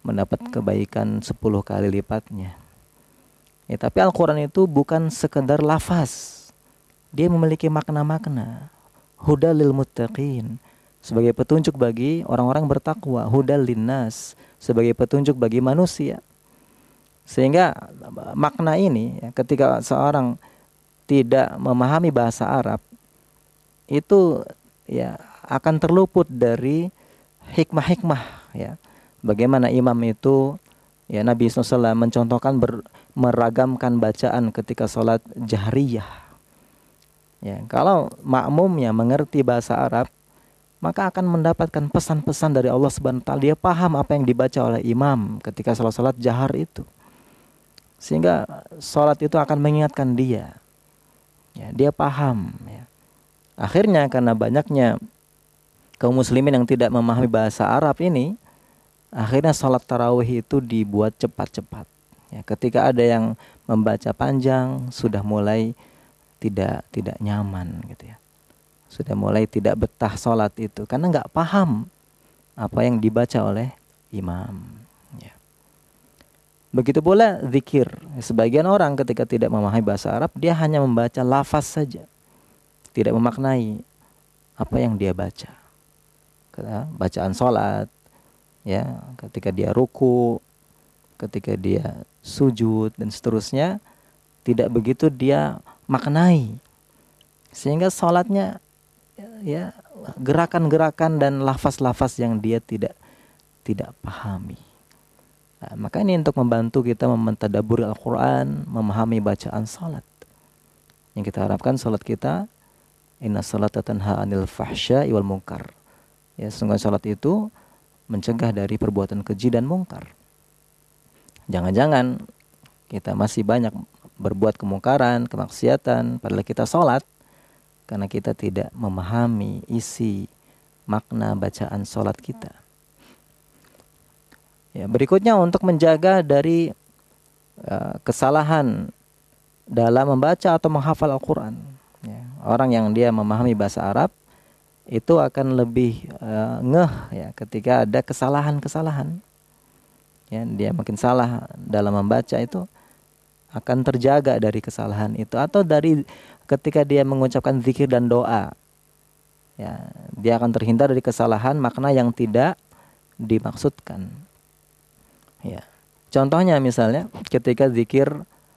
mendapat kebaikan 10 kali lipatnya. Ya, tapi Al-Quran itu bukan sekedar lafaz. Dia memiliki makna-makna. Hudal lil muttaqin, sebagai petunjuk bagi orang-orang bertakwa. Hudal linnas, sebagai petunjuk bagi manusia. Sehingga makna ini ya, ketika seorang tidak memahami bahasa Arab, itu ya akan terluput dari hikmah-hikmah ya. Bagaimana imam itu ya, Nabi SAW mencontohkan meragamkan bacaan ketika sholat jahriyah. Ya, kalau makmumnya mengerti bahasa Arab, maka akan mendapatkan pesan-pesan dari Allah Subhanahu wa taala. Dia paham apa yang dibaca oleh imam ketika sholat jahar itu. Sehingga sholat itu akan mengingatkan dia. Ya, dia paham ya. Akhirnya karena banyaknya kaum muslimin yang tidak memahami bahasa Arab ini, akhirnya sholat tarawih itu dibuat cepat-cepat. Ya, ketika ada yang membaca panjang, sudah mulai tidak nyaman gitu ya. Sudah mulai tidak betah sholat itu karena nggak paham apa yang dibaca oleh imam. Ya. Begitu pula zikir. Sebagian orang ketika tidak memahami bahasa Arab, dia hanya membaca lafaz saja, tidak memaknai apa yang dia baca. Bacaan sholat, ya, ketika dia ruku, ketika dia sujud dan seterusnya, tidak begitu dia maknai, sehingga sholatnya ya gerakan-gerakan dan lafaz-lafaz yang dia tidak pahami. Nah, maka ini untuk membantu kita mentadabburi Al-Quran, memahami bacaan sholat. Yang kita harapkan sholat kita, inna sholata tanha anil fahsya'i wal munkar. Ya, sesungguhnya sholat itu mencegah dari perbuatan keji dan mungkar. Jangan-jangan kita masih banyak berbuat kemungkaran, kemaksiatan, padahal kita sholat, karena kita tidak memahami isi makna bacaan sholat kita. Ya, berikutnya untuk menjaga dari kesalahan dalam membaca atau menghafal Al-Quran. Ya, orang yang dia memahami bahasa Arab itu akan lebih ngeh ya ketika ada kesalahan-kesalahan. Ya, dia makin salah dalam membaca itu akan terjaga dari kesalahan itu, atau dari ketika dia mengucapkan zikir dan doa. Ya, dia akan terhindar dari kesalahan makna yang tidak dimaksudkan. Ya. Contohnya misalnya ketika zikir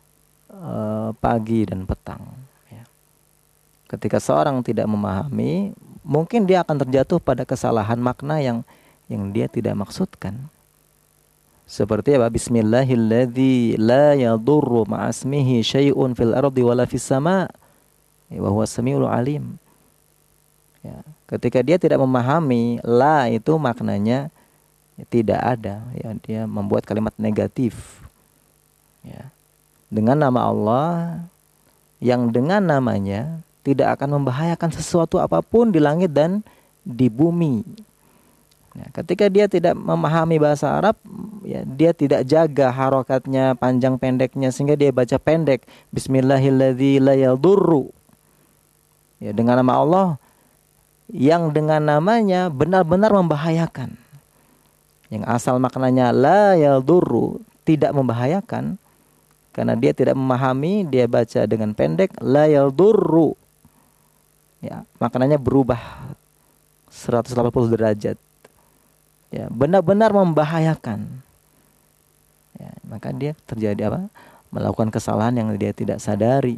pagi dan petang. Ya. Ketika seorang tidak memahami, mungkin dia akan terjatuh pada kesalahan makna yang dia tidak maksudkan. Seperti apa? Bismillahilladzi la yadurru ma'asmihi syai'un fil ardi wala fis sama' wa huwas samiul alim. Ya, ketika dia tidak memahami, la itu maknanya tidak ada, ya, dia membuat kalimat negatif. Ya. Dengan nama Allah yang dengan namanya tidak akan membahayakan sesuatu apapun di langit dan di bumi. Ya, ketika dia tidak memahami bahasa Arab, ya, dia tidak jaga harokatnya, panjang pendeknya, sehingga dia baca pendek. Bismillahilladzi la yadurru. Ya, dengan nama Allah yang dengan namanya benar-benar membahayakan. Yang asal maknanya la yadurru, tidak membahayakan. Karena dia tidak memahami, dia baca dengan pendek la yadurru. Ya, maknanya berubah 180 derajat. Ya, benar-benar membahayakan. Ya, maka dia terjadi apa? Melakukan kesalahan yang dia tidak sadari.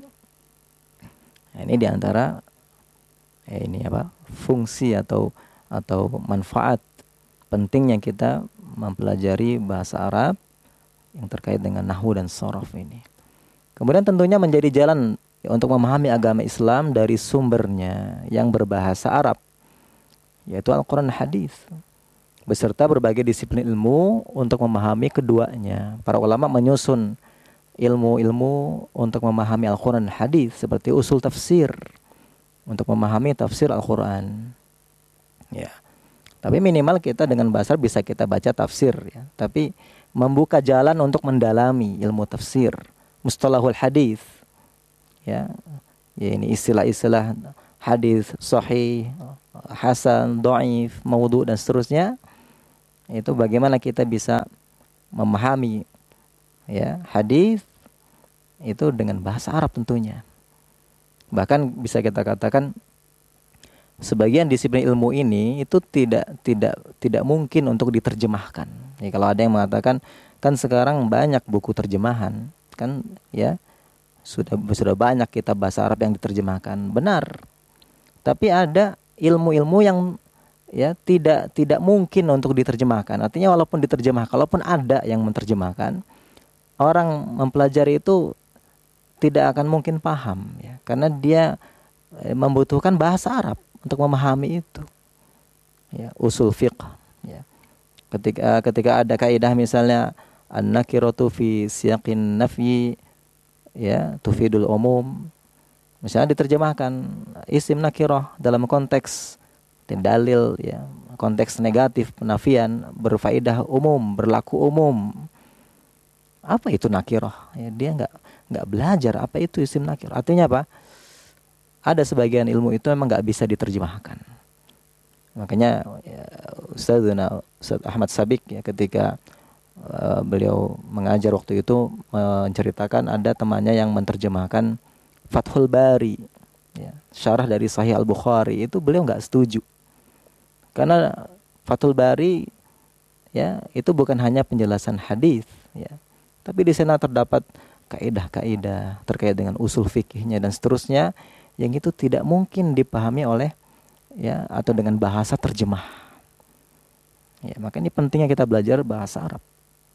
Nah, ini diantara ini apa? Fungsi atau manfaat pentingnya kita mempelajari bahasa Arab yang terkait dengan nahwu dan shorof ini. Kemudian tentunya menjadi jalan untuk memahami agama Islam dari sumbernya yang berbahasa Arab, yaitu Al-Quran dan Hadis, beserta berbagai disiplin ilmu untuk memahami keduanya. Para ulama menyusun ilmu-ilmu untuk memahami Al-Quran dan Hadis, seperti usul tafsir untuk memahami tafsir Al-Quran. Ya. Tapi minimal kita dengan bahasa bisa kita baca tafsir, ya. Tapi membuka jalan untuk mendalami ilmu tafsir, mustalahul hadis. Ya. Ya, ini istilah-istilah hadis sahih, hasan, dhaif, maudhu dan seterusnya. Itu bagaimana kita bisa memahami ya hadis itu dengan bahasa Arab tentunya. Bahkan bisa kita katakan sebagian disiplin ilmu ini itu tidak mungkin untuk diterjemahkan. Ya, kalau ada yang mengatakan kan sekarang banyak buku terjemahan, kan ya sudah banyak kitab bahasa Arab yang diterjemahkan. Benar. Tapi ada ilmu-ilmu yang ya tidak mungkin untuk diterjemahkan. Artinya walaupun diterjemah, kalaupun ada yang menerjemahkan, orang mempelajari itu tidak akan mungkin paham ya, karena dia membutuhkan bahasa Arab untuk memahami itu. Ya, usul fiqh ya. Ketika ada kaidah misalnya an-nakiratu fi siyaqin nafyi ya tufidul umum. Misalnya diterjemahkan isim nakirah dalam konteks dalil ya, konteks negatif penafian berfaedah umum, berlaku umum. Apa itu nakirah? Ya, dia nggak belajar apa itu isim nakirah. Artinya apa? Ada sebagian ilmu itu memang nggak bisa diterjemahkan. Makanya ya, Ustaz Ahmad Sabik ya ketika beliau mengajar waktu itu menceritakan ada temannya yang menerjemahkan Fathul Bari ya, syarah dari Sahih Al-Bukhari, itu beliau nggak setuju. Karena Fathul Bari ya itu bukan hanya penjelasan hadis ya, tapi di sana terdapat kaidah-kaidah terkait dengan usul fikihnya dan seterusnya yang itu tidak mungkin dipahami oleh ya atau dengan bahasa terjemah. Ya, maka ini pentingnya kita belajar bahasa Arab.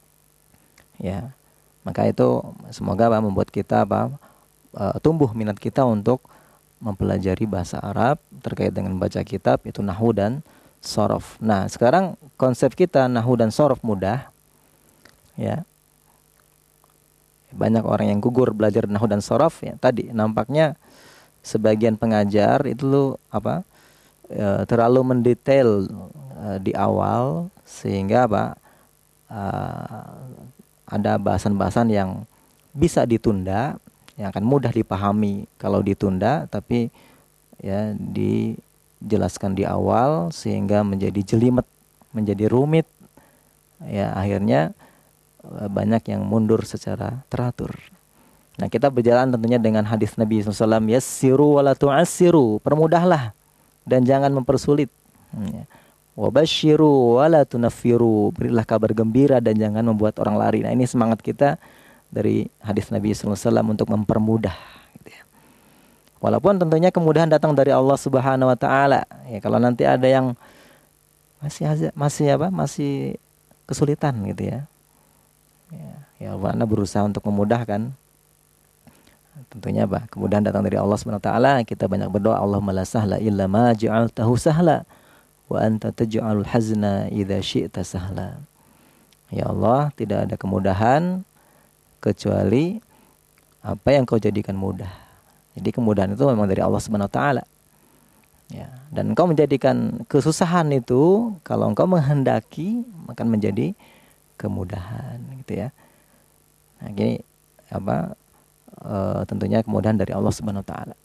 Ya. Maka itu semoga membuat kita tumbuh minat kita untuk mempelajari bahasa Arab terkait dengan baca kitab itu nahwu dan shorof. Nah, sekarang konsep kita nahwu dan shorof mudah. Ya. Banyak orang yang gugur belajar nahwu dan shorof ya. Tadi nampaknya sebagian pengajar itu terlalu mendetail di awal sehingga ada bahasan-bahasan yang bisa ditunda, yang akan mudah dipahami kalau ditunda, tapi ya dijelaskan di awal sehingga menjadi jelimet, menjadi rumit. Ya akhirnya banyak yang mundur secara teratur. Nah, kita berjalan tentunya dengan hadis Nabi SAW, yassiru wa la tu'assiru, permudahlah dan jangan mempersulit. Wa basyiru wa la tunaffiru, berilah kabar gembira dan jangan membuat orang lari. Nah, ini semangat kita dari hadis Nabi SAW untuk mempermudah gitu ya. Walaupun tentunya kemudahan datang dari Allah Subhanahu wa taala. Ya, kalau nanti ada yang masih kesulitan gitu ya. Ya Allah berusaha untuk memudahkan. Tentunya kemudahan datang dari Allah Subhanahu wa taala. Kita banyak berdoa, Allahumma la sahla illa ma ja'altahu sahla wa anta taj'alul hazna idza syi'ta sahla. Ya Allah, tidak ada kemudahan kecuali apa yang kau jadikan mudah. Jadi kemudahan itu memang dari Allah Subhanahu wa taala. Ya, dan engkau menjadikan kesusahan itu kalau engkau menghendaki akan menjadi kemudahan gitu ya. Nah, gini tentunya kemudahan dari Allah Subhanahu wa taala.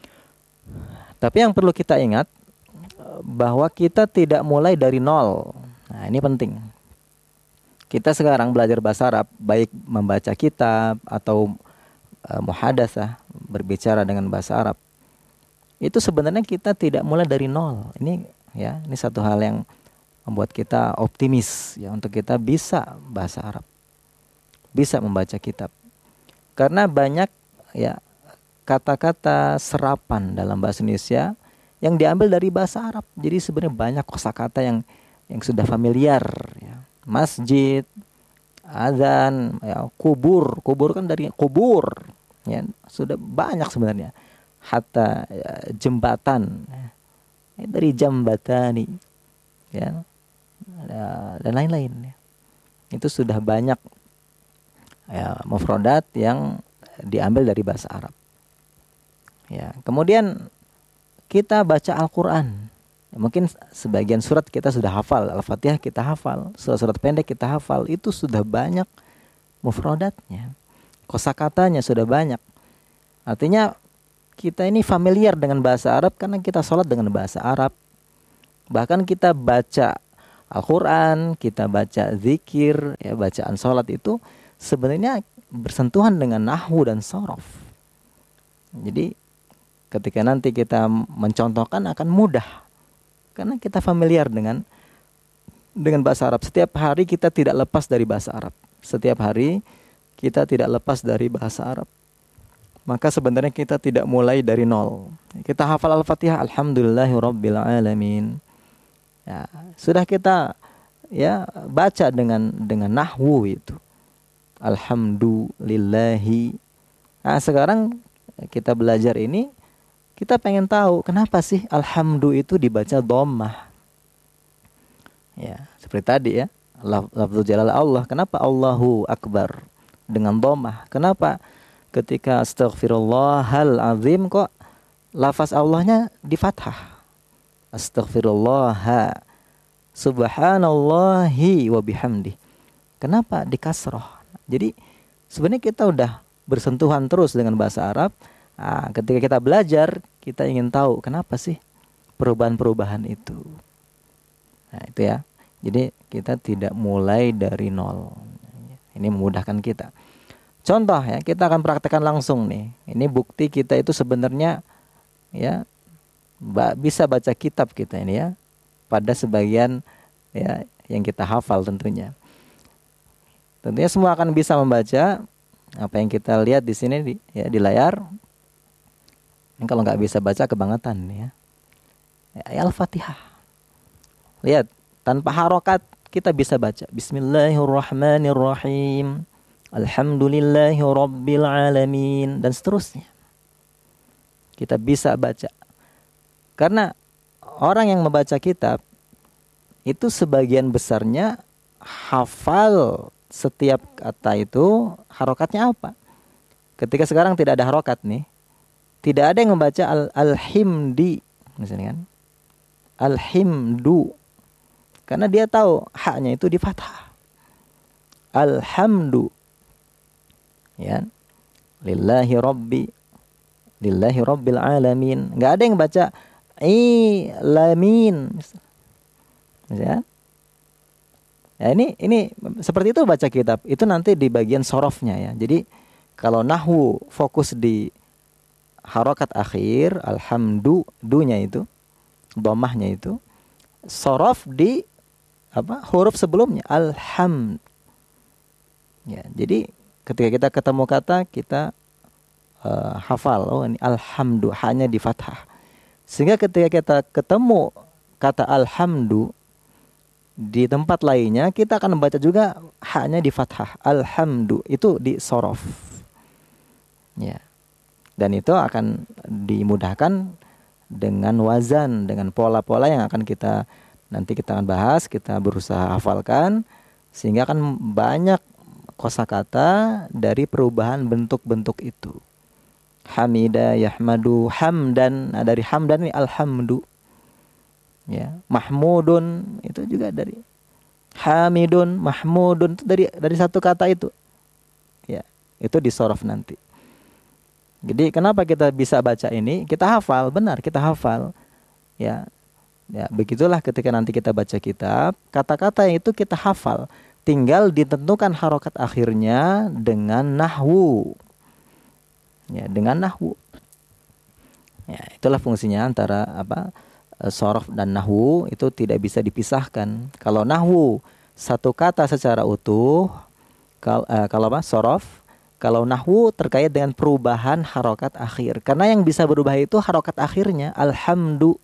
Tapi yang perlu kita ingat bahwa kita tidak mulai dari nol. Nah, ini penting. Kita sekarang belajar bahasa Arab, baik membaca kitab atau muhadatsah, berbicara dengan bahasa Arab. Itu sebenarnya kita tidak mulai dari nol. Ini satu hal yang membuat kita optimis ya untuk kita bisa bahasa Arab. Bisa membaca kitab. Karena banyak ya kata-kata serapan dalam bahasa Indonesia yang diambil dari bahasa Arab. Jadi sebenarnya banyak kosakata yang sudah familiar ya. Masjid, azan, ya, kubur kan dari kubur. Ya, sudah banyak sebenarnya. Hatta ya, jembatan ya, dari jambatani ya. Dan lain-lain ya. Itu sudah banyak ya mufradat yang diambil dari bahasa Arab. Ya, kemudian kita baca Al-Qur'an. Ya, mungkin sebagian surat kita sudah hafal, Al-Fatihah kita hafal, surat-surat pendek kita hafal, itu sudah banyak mufradatnya. Kosakatanya sudah banyak. Artinya kita ini familiar dengan bahasa Arab karena kita sholat dengan bahasa Arab. Bahkan kita baca Al-Quran, kita baca zikir, ya bacaan sholat itu sebenarnya bersentuhan dengan nahwu dan sorof. Jadi ketika nanti kita mencontohkan akan mudah karena kita familiar dengan bahasa Arab. Setiap hari kita tidak lepas dari bahasa Arab. Setiap hari kita tidak lepas dari bahasa Arab. Maka sebenarnya kita tidak mulai dari nol. Kita hafal Al-Fatihah, Alhamdulillahirabbil alamin. Ya, sudah kita ya baca dengan nahwu itu. Alhamdulillahi. Nah, sekarang kita belajar ini, kita pengen tahu kenapa sih alhamdu itu dibaca dhammah. Ya, seperti tadi ya. Lafzul jalal Allah, kenapa Allahu akbar dengan dhammah? Kenapa ketika astaghfirullahal azim kok lafaz Allahnya di fathah? Astaghfirullah subhanallahi wa bihamdi. Kenapa di kasrah? Jadi sebenarnya kita udah bersentuhan terus dengan bahasa Arab. Nah, ketika kita belajar, kita ingin tahu kenapa sih perubahan-perubahan itu. Nah, itu ya. Jadi kita tidak mulai dari nol. Ini memudahkan kita. Contoh ya, kita akan praktekkan langsung nih. Ini bukti kita itu sebenarnya ya bisa baca kitab kita ini ya. Pada sebagian ya yang kita hafal tentunya. Tentunya semua akan bisa membaca apa yang kita lihat di sini di layar. Ini kalau nggak bisa baca kebangetan ya. Al-Fatihah. Lihat, tanpa harokat kita bisa baca Bismillahirrahmanirrahim, Alhamdulillahirabbil alamin, dan seterusnya. Kita bisa baca. Karena orang yang membaca kitab itu sebagian besarnya hafal setiap kata itu harokatnya apa. Ketika sekarang tidak ada harokat nih, tidak ada yang membaca al-himdi misalnya kan, al-himdu, karena dia tahu haknya itu di fathah. Alhamdu, ya, lillahi rabbil alamin. Nggak ada yang baca lamin, misalnya. Ya, ini seperti itu baca kitab. Itu nanti di bagian sorofnya ya. Jadi kalau nahwu fokus di harokat akhir, alhamdu, dunya itu, dhammahnya itu, sorof di huruf sebelumnya, alham. Ya, jadi ketika kita ketemu kata, kita hafal, oh ini alhamdu, hanya di fathah. Sehingga ketika kita ketemu kata alhamdu di tempat lainnya, kita akan membaca juga haknya di fathah, alhamdu, itu di sorof. Ya. Dan itu akan dimudahkan dengan wazan, dengan pola-pola yang akan nanti kita akan bahas, kita berusaha hafalkan, sehingga akan banyak kosakata dari perubahan bentuk-bentuk itu. Hamida, yahmadu, hamdan. Nah, dari hamdan ini alhamdu. Ya, mahmudun itu juga dari hamidun, mahmudun itu dari satu kata itu. Ya, itu disorof nanti. Jadi kenapa kita bisa baca ini? Kita hafal, benar kita hafal. Ya, begitulah ketika nanti kita baca kitab, kata-kata yang itu kita hafal. Tinggal ditentukan harokat akhirnya dengan nahwu. Ya, dengan nahwu. Ya, itulah fungsinya antara sorof dan nahwu itu tidak bisa dipisahkan. Kalau nahwu satu kata secara utuh, kalau sorof. Kalau nahwu terkait dengan perubahan harokat akhir. Karena yang bisa berubah itu harokat akhirnya. Alhamdu.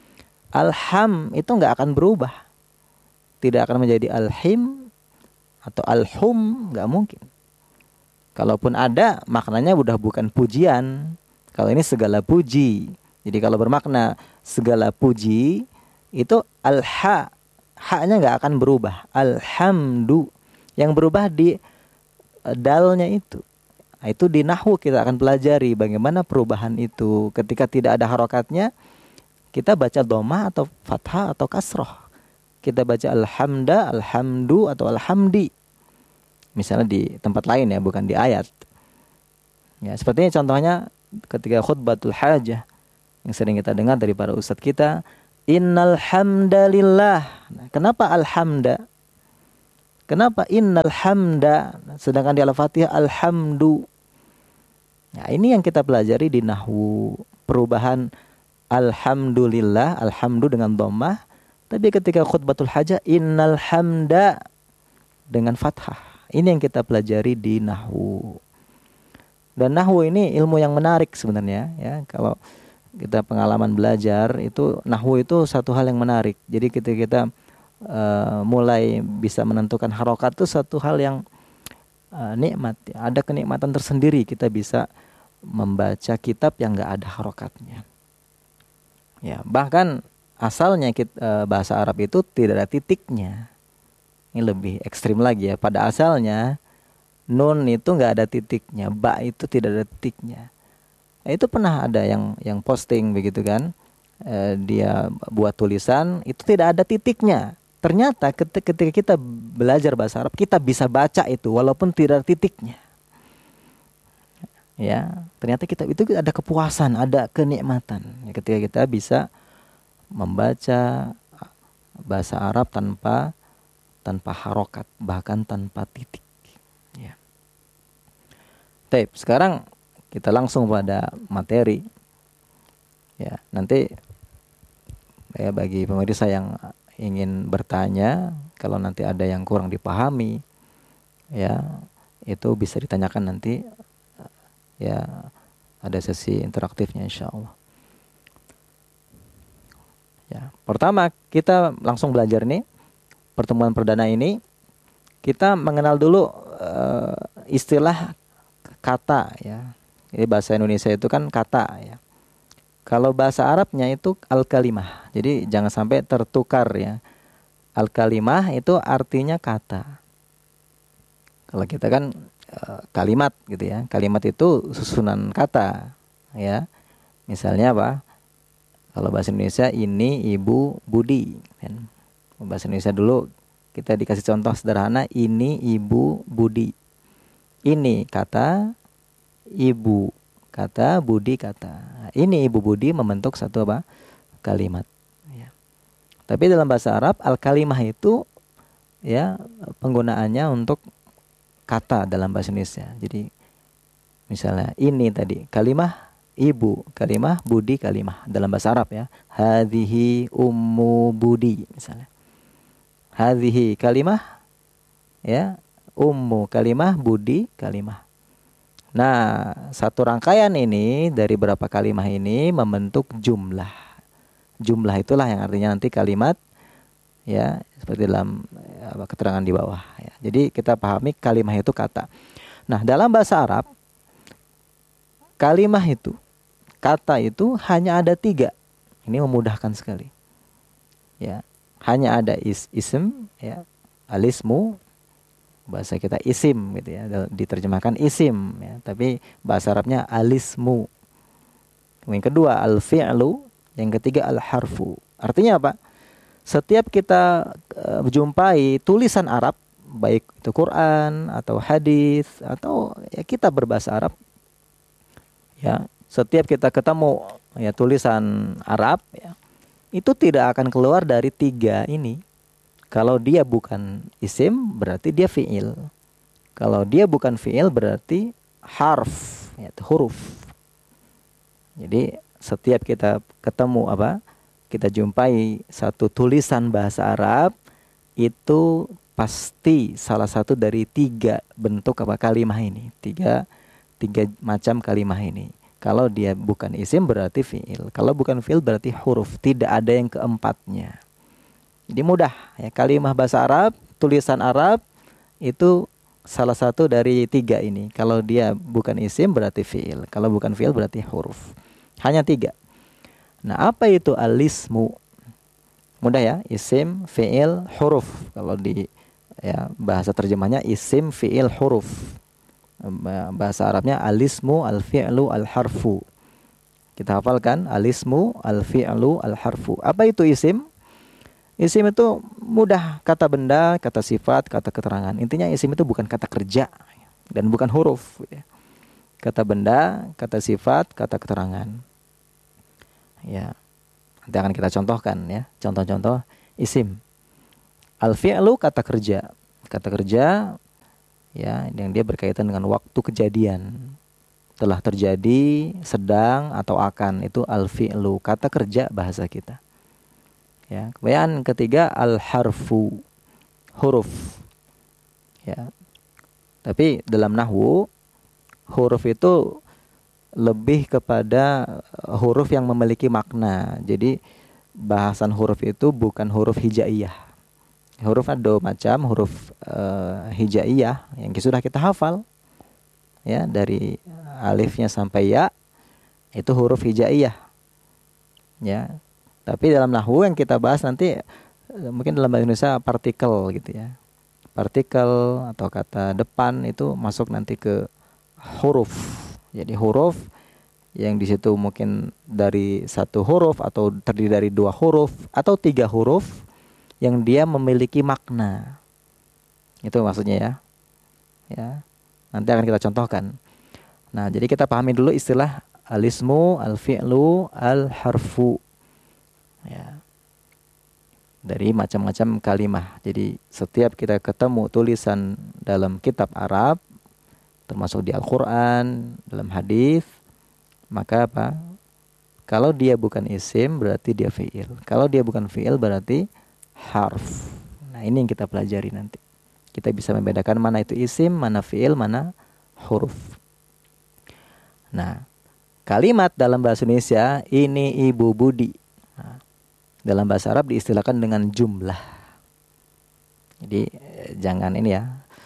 Alham itu nggak akan berubah. Tidak akan menjadi alhim atau alhum. Nggak mungkin. Kalaupun ada, maknanya udah bukan pujian. Kalau ini segala puji. Jadi kalau bermakna segala puji, itu alha. Haknya nggak akan berubah. Alhamdu. Yang berubah di dalnya itu. Nah, itu di nahwu kita akan pelajari bagaimana perubahan itu. Ketika tidak ada harokatnya, kita baca dhammah atau fathah atau kasroh. Kita baca alhamda, alhamdu atau alhamdi. Misalnya di tempat lain ya, bukan di ayat. Ya, sepertinya contohnya ketika khutbatul hajah yang sering kita dengar dari para ustadz kita, Innal hamdalillah. Nah, kenapa alhamda? Kenapa innal hamda? Sedangkan di Al-Fatihah alhamdu. Nah, ini yang kita pelajari di nahwu. Perubahan alhamdulillah, alhamdu dengan dhammah. Tapi ketika khutbatul hajah innal hamda dengan fathah. Ini yang kita pelajari di nahwu. Dan nahwu ini ilmu yang menarik sebenarnya ya. Kalau kita pengalaman belajar itu nahwu itu satu hal yang menarik. Jadi ketika kita mulai bisa menentukan harokat itu satu hal yang nikmat. Ada kenikmatan tersendiri kita bisa membaca kitab yang nggak ada harokatnya. Ya, bahkan asalnya bahasa Arab itu tidak ada titiknya. Ini lebih ekstrim lagi ya. Pada asalnya nun itu nggak ada titiknya, ba itu tidak ada titiknya. Itu pernah ada yang posting begitu kan, dia buat tulisan itu tidak ada titiknya. Ternyata ketika kita belajar bahasa Arab kita bisa baca itu walaupun tidak ada titiknya. Ya, ternyata kita itu ada kepuasan, ada kenikmatan. Ya, ketika kita bisa membaca bahasa Arab tanpa harokat, bahkan tanpa titik. Ya. Baik, sekarang kita langsung pada materi. Ya, nanti ya bagi pemirsa yang ingin bertanya, kalau nanti ada yang kurang dipahami, ya itu bisa ditanyakan nanti. Ya, ada sesi interaktifnya insyaallah. Ya, pertama kita langsung belajar nih. Pertemuan perdana ini kita mengenal dulu istilah kata ya. Jadi bahasa Indonesia itu kan kata ya. Kalau bahasa Arabnya itu al-kalimah. Jadi jangan sampai tertukar ya. Al-kalimah itu artinya kata. Kalau kita kan kalimat gitu ya. Kalimat itu susunan kata ya. Misalnya apa? Kalau bahasa Indonesia ini Ibu Budi kan. Bahasa Indonesia dulu kita dikasih contoh sederhana, ini Ibu Budi. Ini kata, Ibu kata, Budi kata. Ini Ibu Budi membentuk satu apa? Kalimat. Ya. Tapi dalam bahasa Arab al-kalimah itu ya penggunaannya untuk kata dalam bahasa Indonesia. Jadi misalnya ini tadi kalimah Ibu, kalimah Budi, kalimah dalam bahasa Arab ya. Hadhihi ummu Budi misalnya. Hadhihi kalimah ya, ummu kalimah, Budi kalimah. Nah, satu rangkaian ini dari berapa kalimah ini membentuk jumlah. Jumlah itulah yang artinya nanti kalimat ya, seperti dalam keterangan di bawah ya. Jadi kita pahami kalimah itu kata. Nah, dalam bahasa Arab kalimah itu, kata itu hanya ada 3. Ini memudahkan sekali. Ya, hanya ada ism ya, alismu, bahasa kita isim gitu ya, diterjemahkan isim ya, tapi bahasa Arabnya alismu. Yang kedua al-fi'lu, yang ketiga al-harfu. Artinya apa? Setiap kita jumpai tulisan Arab, baik itu Quran atau hadis atau ya kitab berbahasa Arab, ya setiap kita ketemu ya tulisan Arab ya, itu tidak akan keluar dari 3 ini. Kalau dia bukan isim berarti dia fi'il. Kalau dia bukan fi'il berarti harf, yaitu huruf. Jadi setiap kita ketemu kita jumpai satu tulisan bahasa Arab, itu pasti salah satu dari 3 bentuk kalimah ini. 3 macam kalimah ini. Kalau dia bukan isim berarti fi'il. Kalau bukan fi'il berarti huruf. Tidak ada yang keempatnya. Jadi mudah ya, kalimah bahasa Arab, tulisan Arab itu salah satu dari 3 ini. Kalau dia bukan isim berarti fi'il. Kalau bukan fi'il berarti huruf. Hanya 3. Nah, apa itu al-ismu? Mudah ya, isim, fi'il, huruf. Kalau di ya bahasa terjemahnya isim, fi'il, huruf. Bahasa Arabnya alismu, al-fi'lu, al-harfu. Kita hafalkan alismu, al-fi'lu, al-harfu. Apa itu isim? Isim itu mudah, kata benda, kata sifat, kata keterangan. Intinya isim itu bukan kata kerja dan bukan huruf. Kata benda, kata sifat, kata keterangan. Ya. Nanti akan kita contohkan ya, contoh-contoh isim. Al-fi'lu kata kerja. Kata kerja ya yang dia berkaitan dengan waktu kejadian. Telah terjadi, sedang atau akan, itu al-fi'lu, kata kerja bahasa kita. Ya, kemudian ketiga al-harfu, huruf. Ya. Tapi dalam nahwu huruf itu lebih kepada huruf yang memiliki makna. Jadi bahasan huruf itu bukan huruf hijaiyah. Huruf ada macam huruf hijaiyah yang sudah kita hafal. Ya, dari alifnya sampai ya itu huruf hijaiyah. Ya. Tapi dalam nahwu yang kita bahas nanti mungkin dalam bahasa Indonesia partikel gitu ya. Partikel atau kata depan itu masuk nanti ke huruf. Jadi huruf yang di situ mungkin dari satu huruf atau terdiri dari 2 huruf atau 3 huruf yang dia memiliki makna. Itu maksudnya ya. Ya. Nanti akan kita contohkan. Nah, jadi kita pahami dulu istilah al-ismu, al-fi'lu, al-harfu. Ya. Dari macam-macam kalimah. Jadi setiap kita ketemu tulisan dalam kitab Arab, termasuk di Al-Quran, dalam hadis, maka apa? Kalau dia bukan isim berarti dia fi'il. Kalau dia bukan fi'il berarti harf. Nah, ini yang kita pelajari nanti. Kita bisa membedakan mana itu isim, mana fi'il, mana huruf. Nah, kalimat dalam bahasa Indonesia ini Ibu Budi. Nah, dalam bahasa Arab diistilahkan dengan jumlah. Jadi jangan ini ya,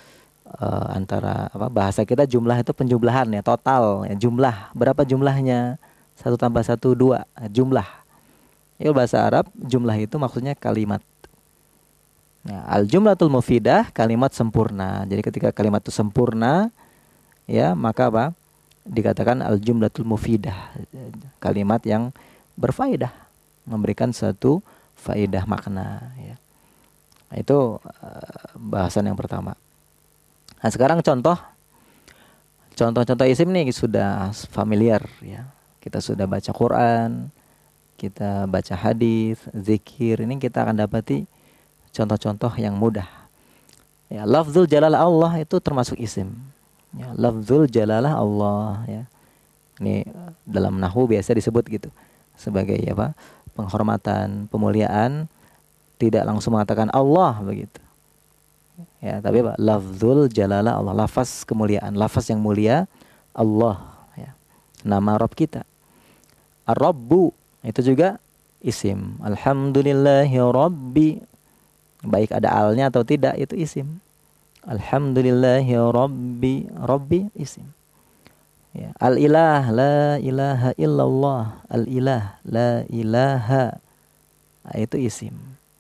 antara bahasa kita jumlah itu penjumlahan ya, total ya, jumlah berapa jumlahnya, 1 tambah 1 2 jumlah. Ya, bahasa Arab jumlah itu maksudnya kalimat. Nah, al-jumlatul mufidah, kalimat sempurna. Jadi ketika kalimat itu sempurna ya, maka apa? Dikatakan al-jumlatul mufidah, kalimat yang berfaedah, memberikan satu faedah makna ya. Nah, itu bahasan yang pertama. Nah, sekarang contoh-contoh isim nih sudah familiar ya. Kita sudah baca Quran, kita baca hadis, zikir, ini kita akan dapati contoh-contoh yang mudah. Ya, lafzul jalalah Allah itu termasuk isim. Ya, lafzul jalalah Allah ya. Ini dalam nahwu biasa disebut gitu sebagai apa? Penghormatan, pemuliaan, tidak langsung mengatakan Allah begitu. Ya, tapi apa? Lafzul jalalah Allah, lafaz kemuliaan, lafaz yang mulia Allah ya. Nama Rabb kita. Ar-Rabbu itu juga isim. Alhamdulillahi Rabbi, baik ada alnya atau tidak itu isim. Alhamdulillahi Rabbi, Rabbi isim. Ya, al-ilah, la ilaha illallah, al-ilah, la ilaha, nah, itu isim.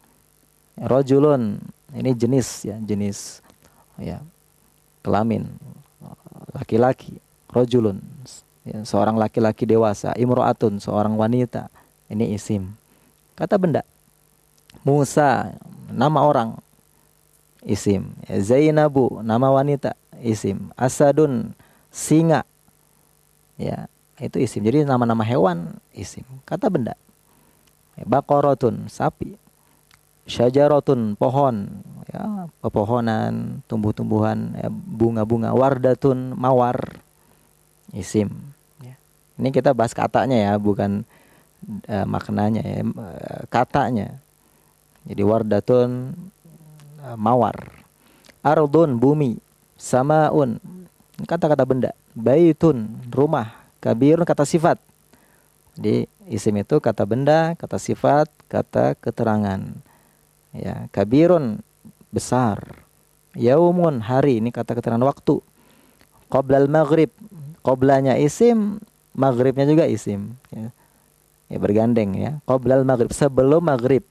Rajulun, ini jenis ya, jenis ya, kelamin, laki-laki. Rajulun ya, seorang laki-laki dewasa. Imro'atun, seorang wanita, ini isim. Kata benda. Musa, nama orang, isim. Zainabu, nama wanita, isim. Asadun, singa, ya, itu isim. Jadi nama-nama hewan isim. Kata benda. Baqaratun, sapi. Syajaratun, pohon, ya, pepohonan, tumbuh-tumbuhan, ya, bunga-bunga. Wardatun, mawar, isim. Ya. Ini kita bahas katanya ya, bukan maknanya ya, katanya. Jadi wardatun, mawar. Ardun, bumi. Samaun, kata-kata benda. Baitun, rumah. Kabirun, kata sifat. Jadi isim itu kata benda, kata sifat, kata keterangan. Ya, kabirun, besar. Yaumun, hari, ini kata keterangan waktu. Qoblal maghrib, qoblanya isim, maghribnya juga isim. Ya, ya bergandeng ya. Qoblal maghrib, sebelum maghrib.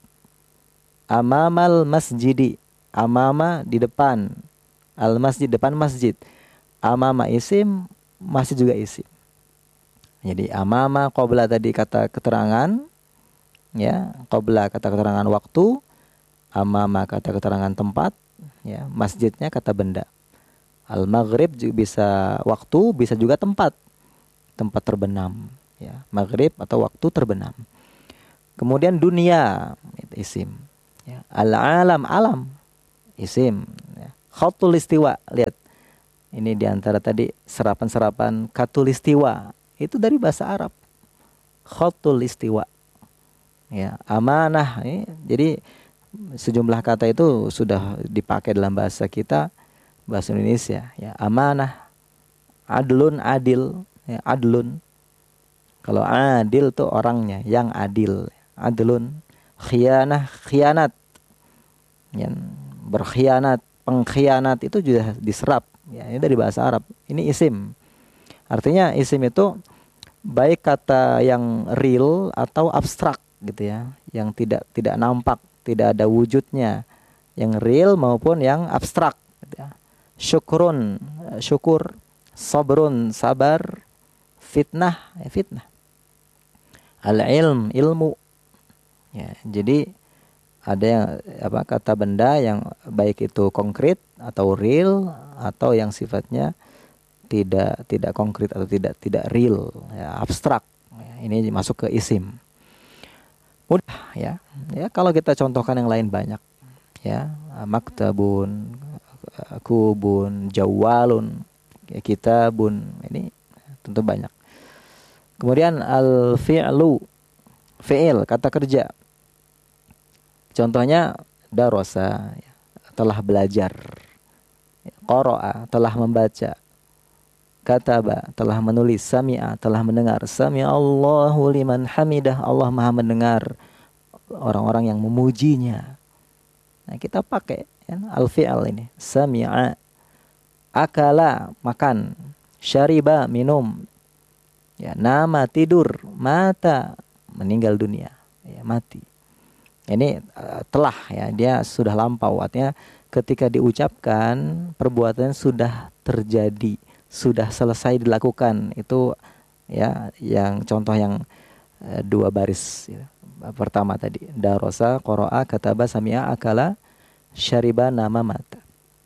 Amamal masjidi, amama di depan. Al masjid, depan masjid. Amama isim, masjid juga isim. Jadi amama, qobla tadi kata keterangan, ya, qobla kata keterangan waktu, amama kata keterangan tempat, ya, masjidnya kata benda. Al maghrib juga bisa waktu, bisa juga tempat, tempat terbenam, ya, maghrib atau waktu terbenam. Kemudian dunia, itu isim. Ya. Al-alam, alam, isim. Ya. Khatulistiwa, lihat. Ini diantara tadi serapan-serapan katulistiwa. Itu dari bahasa Arab. Khatulistiwa. Ya, amanah. Jadi sejumlah kata itu sudah dipakai dalam bahasa kita, bahasa Indonesia. Ya, amanah, adlun, adil. Ya, adlun. Kalau adil tuh orangnya, yang adil. Adlun. Khianah, khianat. Yang berkhianat, pengkhianat itu juga diserap. Ya, ini dari bahasa Arab. Ini isim. Artinya isim itu baik kata yang real atau abstrak gitu ya, yang tidak nampak, tidak ada wujudnya, yang real maupun yang abstrak. Gitu ya. Syukrun, syukur. Sabrun, sabar. Fitnah, fitnah. Al-ilm, ilmu. Ya, jadi ada yang kata benda yang baik itu konkret atau real atau yang sifatnya tidak konkret atau tidak real, ya, abstrak. Ya, ini masuk ke isim. Mudah ya. Ya, kalau kita contohkan yang lain banyak. Ya, maktabun, kubun, jawalun, ya, kitabun, ini tentu banyak. Kemudian al-fi'lu, fi'il, kata kerja. Contohnya darasa, telah belajar. Qara'a, telah membaca. Kataba, telah menulis. Sami'a, telah mendengar. Sami'a Allahu liman hamidah, Allah maha mendengar orang-orang yang memujinya. Nah, kita pakai ya, al-fi'al ini. Sami'a, akala, makan. Syariba, minum. Ya, nama, tidur. Mata, meninggal dunia. Ya, mati. Ini telah ya, dia sudah lampau. Artinya ketika diucapkan perbuatan sudah terjadi, sudah selesai dilakukan. Itu ya yang contoh yang dua baris ya. Pertama tadi darasa, qara'a, kataba, sami'a, akala, syariba, nama, mata.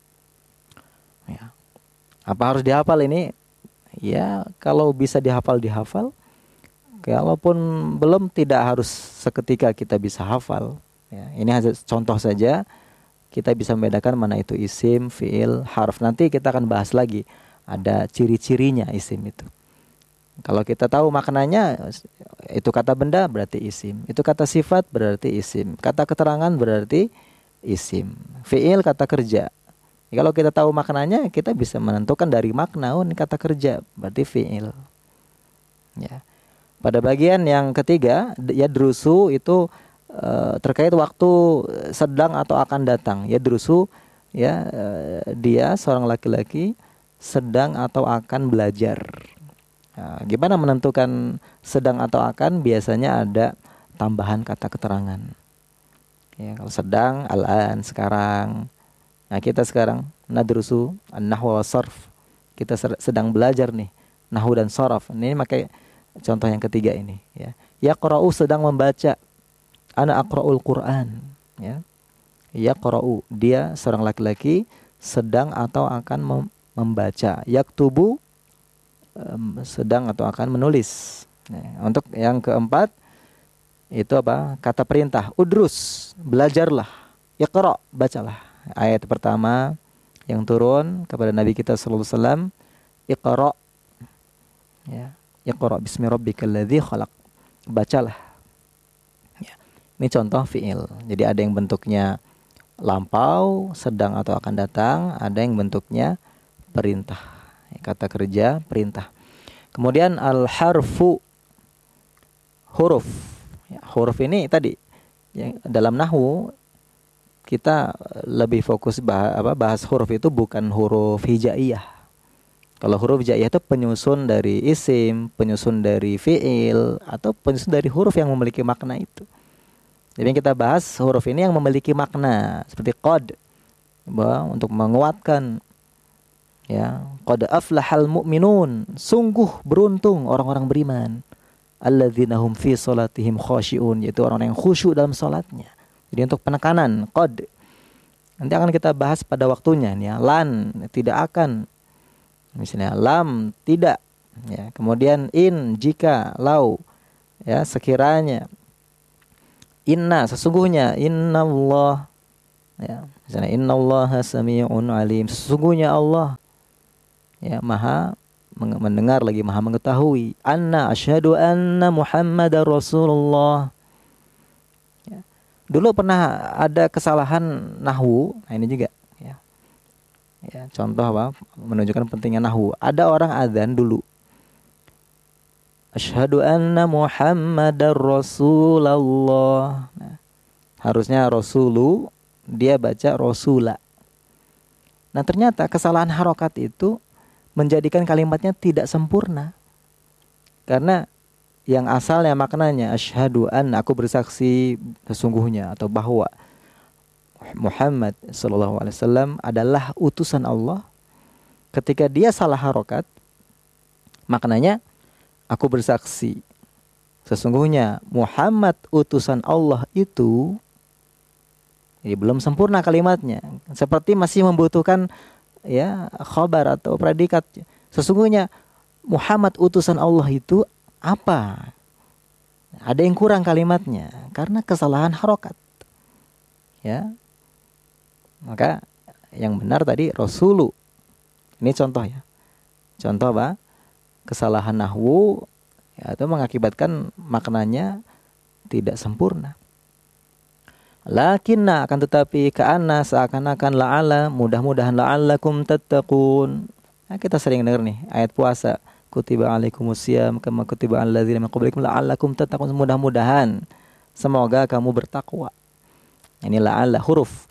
Ya. Apa harus dihafal ini? Ya, kalau bisa dihafal dihafal. Kalaupun belum, tidak harus seketika kita bisa hafal. Ya, ini hanya contoh saja. Kita bisa membedakan mana itu isim, fiil, harf. Nanti kita akan bahas lagi. Ada ciri-cirinya isim itu. Kalau kita tahu maknanya, itu kata benda berarti isim. Itu kata sifat berarti isim. Kata keterangan berarti isim. Fiil kata kerja. Kalau kita tahu maknanya, kita bisa menentukan dari makna. Oh, ini kata kerja berarti fiil. Ya. Pada bagian yang ketiga, yadrusu itu terkait waktu sedang atau akan datang. Yadrusu ya, dia seorang laki-laki sedang atau akan belajar. Nah, gimana menentukan sedang atau akan? Biasanya ada tambahan kata keterangan. Ya, kalau sedang, al-an, sekarang. Nah, kita sekarang nadrusu an-nahwa wa sarf. Kita sedang belajar nih nahwu dan saraf. Ini pakai contoh yang ketiga ini ya. Yaqra'u, sedang membaca. Ana aqra'ul Qur'an ya. Yaqra'u, dia seorang laki-laki sedang atau akan membaca. Yaktubu, sedang atau akan menulis. Nah, untuk yang keempat itu apa? Kata perintah. Udrus, belajarlah. Yaqra', bacalah. Ayat pertama yang turun kepada Nabi kita sallallahu alaihi wasallam, Iqra'. Ya. Iqra' bismi rabbikal ladzi khalaq. Bacalah. Ya. Ini contoh fi'il. Jadi ada yang bentuknya lampau, sedang atau akan datang, ada yang bentuknya perintah. Kata kerja, perintah. Kemudian al-harfu, huruf. Ya, huruf ini tadi yang dalam nahwu kita lebih fokus bahas huruf itu bukan huruf hijaiyah. Kalau huruf hijaiyah itu penyusun dari isim, penyusun dari fi'il, atau penyusun dari huruf yang memiliki makna itu. Jadi yang kita bahas huruf ini yang memiliki makna, seperti qad, untuk menguatkan. Ya, qad aflahal mu'minun, sungguh beruntung orang-orang beriman. Alladzina hum fi salatihim khashi'un, yaitu orang-orang yang khusyuk dalam salatnya. Jadi untuk penekanan qad. Nanti akan kita bahas pada waktunya nih ya. Lan, tidak akan. Misalnya lam, tidak ya. Kemudian in, jika, lau ya, sekiranya. Inna, sesungguhnya, innallah, ya, misalnya innallaha sami'un alim, sesungguhnya Allah ya maha mendengar lagi maha mengetahui. Anna asyhadu anna Muhammadar Rasulullah. Ya. Dulu pernah ada kesalahan nahwu, nah ini juga ya. Ya, contoh apa? Menunjukkan pentingnya nahwu. Ada orang adzan dulu. Asyhadu anna Muhammadar Rasulullah. Nah, harusnya Rasulu, dia baca Rasula. Nah, ternyata kesalahan harokat itu menjadikan kalimatnya tidak sempurna. Karena yang asalnya maknanya asyhadu an, aku bersaksi sesungguhnya atau bahwa Muhammad sallallahu alaihi wasallam adalah utusan Allah. Ketika dia salah harokat, maknanya aku bersaksi sesungguhnya Muhammad utusan Allah itu, jadi belum sempurna kalimatnya. Seperti masih membutuhkan ya khabar atau predikat. Sesungguhnya Muhammad utusan Allah itu apa? Ada yang kurang kalimatnya karena kesalahan harokat. Ya. Maka yang benar tadi Rasulu. Ini contoh ya. Contoh apa? Kesalahan nahwu ya, itu mengakibatkan maknanya tidak sempurna. Lakinna, akan tetapi, ka'anna, seakan-akan, la'ala, mudah-mudahan, la'allakum tattaqun. Nah, kita sering dengar nih ayat puasa, kutiba alaikumusiyam kama kutiba alal ladzina min qablikum la'allakum tattaqun, mudah-mudahan semoga kamu bertakwa. Ini la'alla, huruf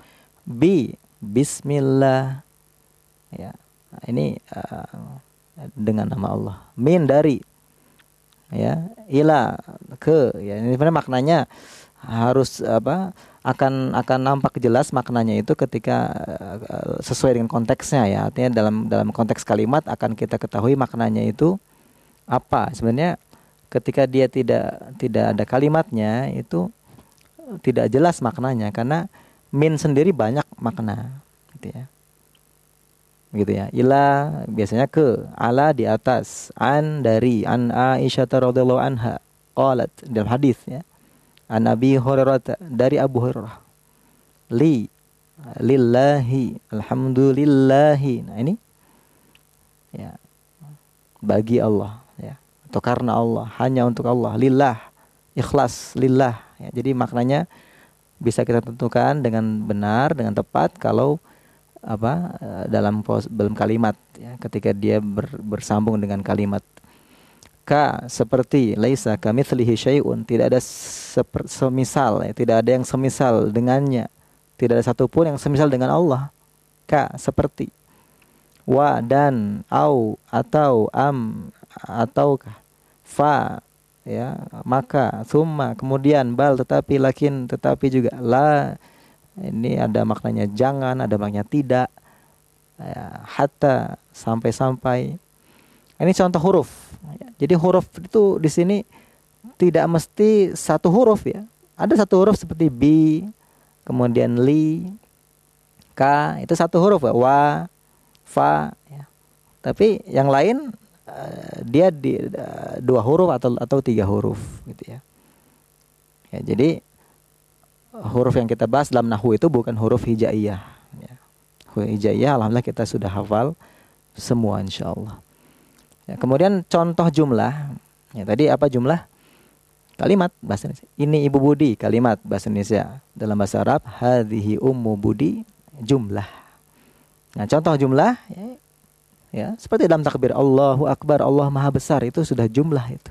bismillah ya. Ini dengan nama Allah. Min, dari, ya, ila, ke, ya. Ini sebenarnya maknanya harus apa? akan nampak jelas maknanya itu ketika sesuai dengan konteksnya ya. Artinya dalam konteks kalimat akan kita ketahui maknanya itu apa. Sebenarnya ketika dia tidak ada kalimatnya itu tidak jelas maknanya, karena min sendiri banyak makna gitu ya. Begitu ya. Ila biasanya ke, ala di atas, an dari, an Aisyah radhiyallahu anha qalat dalam hadis ya. An Abi Hurairah, dari Abu Hurairah. Lillahi, alhamdulillahi. Nah, ini ya bagi Allah ya, atau karena Allah, hanya untuk Allah, lillah, ikhlas, lillah ya. Jadi maknanya bisa kita tentukan dengan benar, dengan tepat kalau apa dalam kalimat ya, ketika dia bersambung dengan kalimat. Ka, seperti, laisa kamitslihi syai'un, tidak ada semisal ya, tidak ada yang semisal dengannya, tidak ada satupun yang semisal dengan Allah. Ka, seperti, wa, dan, au, atau, am, ataukah, fa ya, maka, summa, kemudian, bal, tetapi, lakin, tetapi juga, la, ini ada maknanya jangan, ada maknanya tidak ya, hatta, sampai-sampai. Ini contoh huruf. Jadi huruf itu di sini tidak mesti satu huruf ya. Ada satu huruf seperti bi, kemudian li, ka, itu satu huruf ya. Wa, fa ya. Tapi yang lain dia di dua huruf atau tiga huruf gitu ya. Ya, jadi huruf yang kita bahas dalam nahwu itu bukan huruf hijaiyah ya. Huruf hijaiyah alhamdulillah kita sudah hafal semua insyaallah. Ya, kemudian contoh jumlah. Ya, tadi apa jumlah? Kalimat bahasa Indonesia. Ini Ibu Budi, kalimat bahasa Indonesia. Dalam bahasa Arab, hadhihi ummu Budi, jumlah. Nah, contoh jumlah ya, seperti dalam takbir Allahu Akbar, Allah Maha Besar, itu sudah jumlah itu.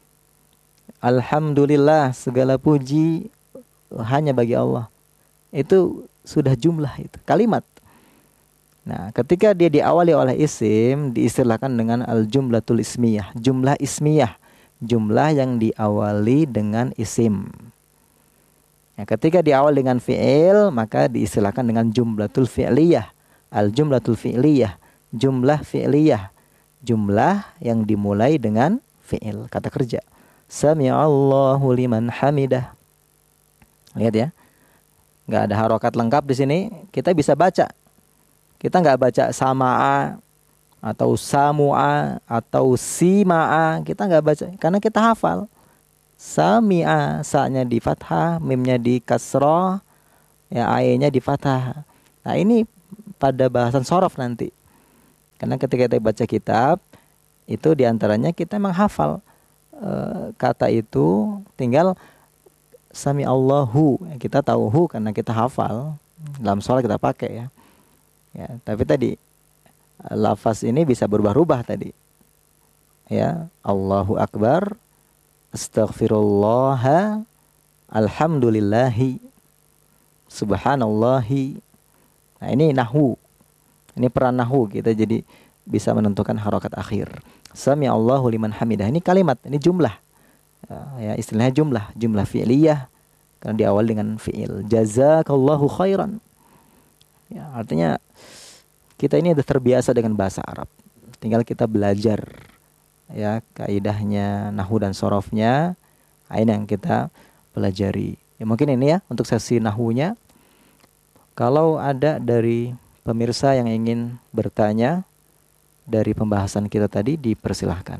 Alhamdulillah, segala puji hanya bagi Allah. Itu sudah jumlah itu, kalimat. Nah, ketika dia diawali oleh isim, diistilahkan dengan al-jumlatul ismiyah, jumlah ismiyah, jumlah yang diawali dengan isim. Nah, ketika diawali dengan fi'il, maka diistilahkan dengan jumlatul fi'liyah, al-jumlatul fi'liyah, jumlah fi'liyah, jumlah yang dimulai dengan fi'il, kata kerja. Sami'allahu liman hamidah. Lihat ya, nggak ada harokat lengkap di sini, kita bisa baca. Kita nggak baca sama'a atau samu'a atau sima'a, kita nggak baca karena kita hafal. Sami'a, sa-nya di fathah, mimnya di kasroh, ya ae-nya di fathah. Nah ini pada bahasan sorof nanti. Karena ketika kita baca kitab, itu diantaranya kita menghafal kata itu, tinggal sami Allahu. Kita tahu hu karena kita hafal. Dalam sholat kita pakai ya. Ya, tapi tadi lafaz ini bisa berubah-ubah tadi. Ya, Allahu Akbar, Astaghfirullah, Alhamdulillahi, Subhanallahi. Nah ini nahu. Ini peran nahu, kita jadi bisa menentukan harokat akhir. Sami Allahu liman hamidah. Ini kalimat, ini jumlah. Ya, istilahnya jumlah fi'liyah karena diawali dengan fi'il. Jazakallahu khairan. Ya, artinya kita ini sudah terbiasa dengan bahasa Arab. Tinggal kita belajar ya kaidahnya, nahu dan sorofnya. Ini yang kita pelajari. Ya mungkin ini ya untuk sesi nahunya. Kalau ada dari pemirsa yang ingin bertanya dari pembahasan kita tadi, dipersilahkan.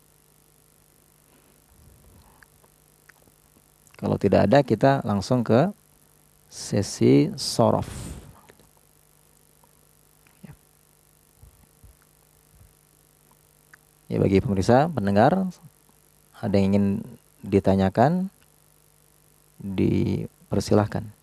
Kalau tidak ada, kita langsung ke sesi sorof. Ya bagi pemirsa, pendengar, ada yang ingin ditanyakan, dipersilahkan.